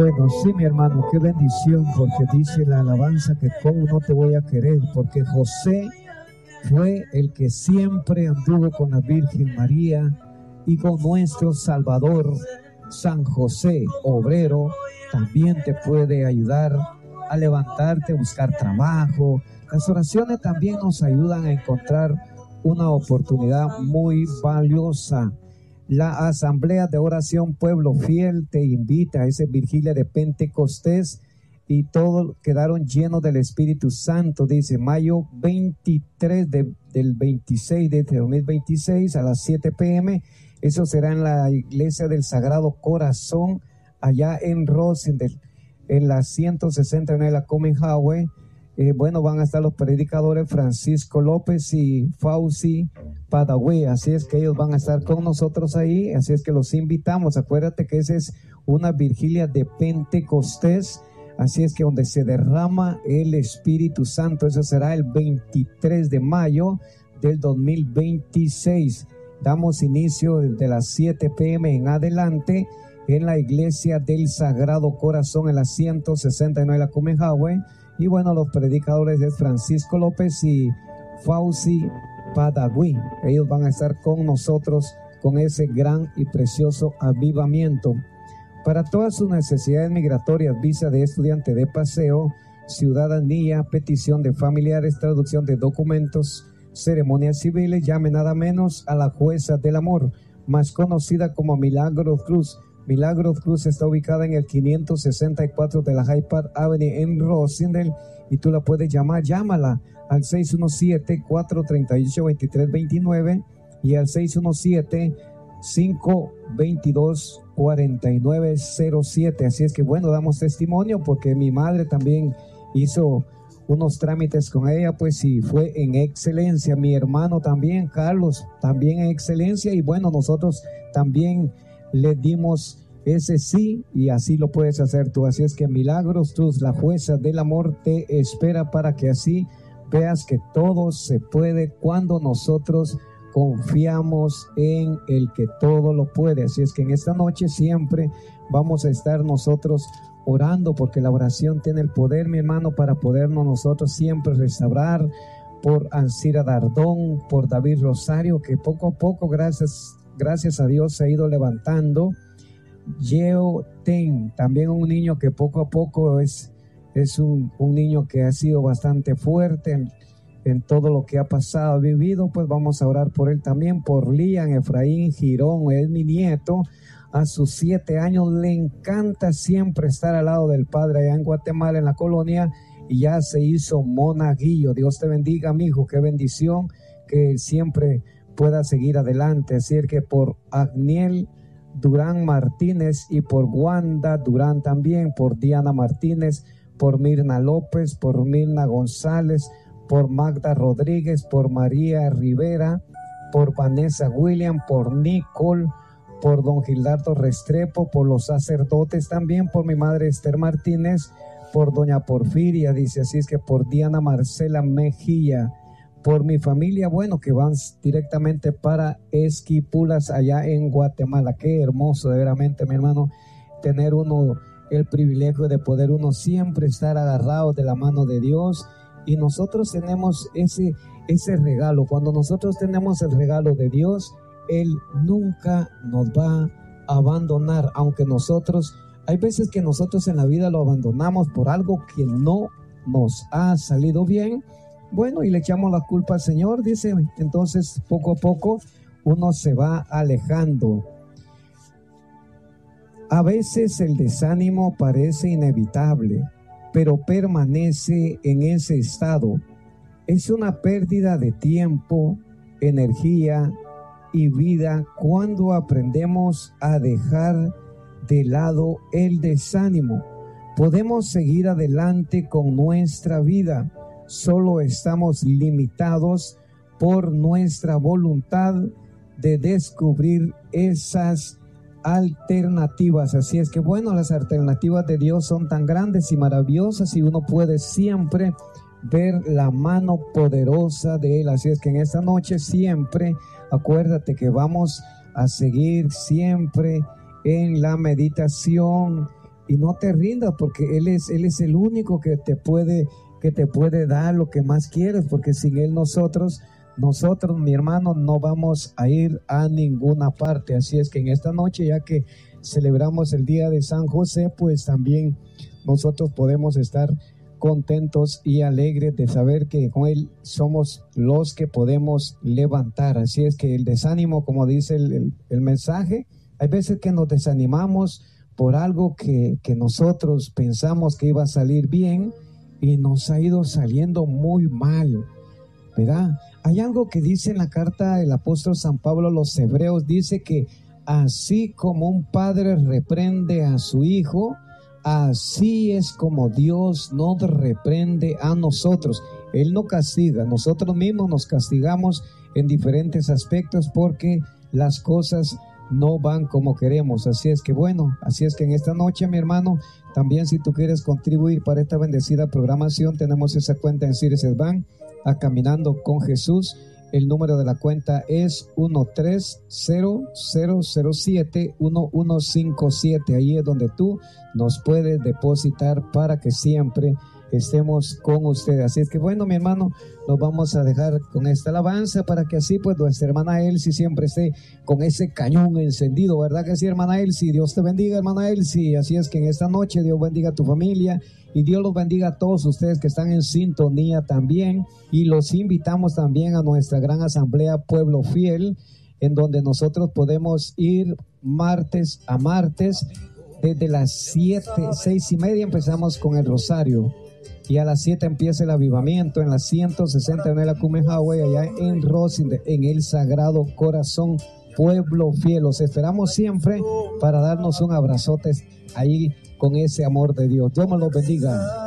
Bueno, sí, mi hermano, qué bendición, porque dice la alabanza que cómo no te voy a querer, porque José fue el que siempre anduvo con la Virgen María y con nuestro Salvador. San José, obrero, también te puede ayudar a levantarte, a buscar trabajo. Las oraciones también nos ayudan a encontrar una oportunidad muy valiosa. La Asamblea de Oración Pueblo Fiel te invita a esa vigilia de Pentecostés y todos quedaron llenos del Espíritu Santo. Dice mayo 23 del 26 de 2026 a las 7 p.m. Eso será en la Iglesia del Sagrado Corazón, allá en Rosendale, en la 169 de la Common Highway. Bueno, van a estar los predicadores Francisco López y Fauci Padagüe, así es que ellos van a estar con nosotros ahí, así es que los invitamos. Acuérdate que esa es una vigilia de Pentecostés, así es que donde se derrama el Espíritu Santo. Eso será el 23 de mayo del 2026. Damos inicio desde las 7 p.m. en adelante en la Iglesia del Sagrado Corazón en la 169 de la Common Highway. Y bueno, los predicadores es Francisco López y Fauci Padagüe. Ellos van a estar con nosotros con ese gran y precioso avivamiento. Para todas sus necesidades migratorias, visa de estudiante de paseo, ciudadanía, petición de familiares, traducción de documentos, ceremonias civiles, llame nada menos a la Jueza del Amor, más conocida como Milagros Cruz. Milagros Cruz está ubicada en el 564 de la Hyde Park Avenue en Rosendale y tú la puedes llamar, llámala al 617-438-2329 y al 617-522-4907. Así es que bueno, damos testimonio porque mi madre también hizo unos trámites con ella, pues sí, fue en excelencia. Mi hermano también, Carlos, también en excelencia, y bueno, nosotros también le dimos ese sí, y así lo puedes hacer tú. Así es que Milagros Cruz, la Jueza del Amor, te espera para que así veas que todo se puede cuando nosotros confiamos en el que todo lo puede. Así es que en esta noche siempre vamos a estar nosotros orando, porque la oración tiene el poder, mi hermano, para podernos nosotros siempre restaurar. Por Ansira Dardón, por David Rosario, que poco a poco, gracias a Dios, se ha ido levantando. Yeo Ten, también un niño que poco a poco es un niño que ha sido bastante fuerte en todo lo que ha pasado, vivido. Pues vamos a orar por él también. Por Lian Efraín Girón, es mi nieto. A sus 7 años le encanta siempre estar al lado del padre allá en Guatemala, en la colonia, y ya se hizo monaguillo. Dios te bendiga, mi hijo, qué bendición, que siempre pueda seguir adelante. Así es que por Agniel Durán Martínez y por Wanda Durán también, por Diana Martínez, por Mirna López, por Mirna González, por Magda Rodríguez, por María Rivera, por Vanessa William, por Nicole, por don Gildardo Restrepo, por los sacerdotes también, por mi madre Esther Martínez, por doña Porfiria, dice, así es que por Diana Marcela Mejía, por mi familia, bueno, que van directamente para Esquipulas allá en Guatemala. Qué hermoso, de veramente, mi hermano, tener uno el privilegio de poder uno siempre estar agarrado de la mano de Dios, y nosotros tenemos ese regalo. Cuando nosotros tenemos el regalo de Dios, Él nunca nos va a abandonar, aunque nosotros, hay veces que nosotros en la vida lo abandonamos por algo que no nos ha salido bien. Bueno, y le echamos la culpa al Señor, dice. Entonces, poco a poco, uno se va alejando. A veces el desánimo parece inevitable, pero permanece en ese estado. Es una pérdida de tiempo, energía y vida cuando aprendemos a dejar de lado el desánimo. Podemos seguir adelante con nuestra vida. Solo estamos limitados por nuestra voluntad de descubrir esas alternativas. Así es que bueno, las alternativas de Dios son tan grandes y maravillosas, y uno puede siempre ver la mano poderosa de Él. Así es que en esta noche siempre acuérdate que vamos a seguir siempre en la meditación, y no te rindas, porque Él es el único que te puede dar lo que más quieres, porque sin Él nosotros, mi hermano, no vamos a ir a ninguna parte. Así es que en esta noche, ya que celebramos el día de San José, pues también nosotros podemos estar contentos y alegres de saber que con Él somos los que podemos levantar. Así es que el desánimo, como dice el mensaje, hay veces que nos desanimamos por algo que nosotros pensamos que iba a salir bien y nos ha ido saliendo muy mal, ¿verdad? Hay algo que dice en la carta del apóstol San Pablo a los Hebreos, dice que así como un padre reprende a su hijo, así es como Dios nos reprende a nosotros. Él no castiga, nosotros mismos nos castigamos en diferentes aspectos porque las cosas no van como queremos. Así es que en esta noche, mi hermano, también si tú quieres contribuir para esta bendecida programación, tenemos esa cuenta en Citizens Bank, a Caminando con Jesús. El número de la cuenta es 1300071157. Ahí es donde tú nos puedes depositar para que siempre estemos con ustedes. Así es que mi hermano, nos vamos a dejar con esta alabanza para que así pues nuestra hermana Elsie siempre esté con ese cañón encendido, ¿verdad que sí, hermana Elsie? Dios te bendiga, hermana Elsie. Así es que en esta noche Dios bendiga a tu familia y Dios los bendiga a todos ustedes que están en sintonía también, y los invitamos también a nuestra gran asamblea Pueblo Fiel, en donde nosotros podemos ir martes a martes desde las 6:30 empezamos con el rosario. Y a las 7 empieza el avivamiento en la 169 de la Cumenhaue, allá en Rosinde, en el Sagrado Corazón Pueblo Fiel. Los esperamos siempre para darnos un abrazote ahí con ese amor de Dios. Dios me los bendiga.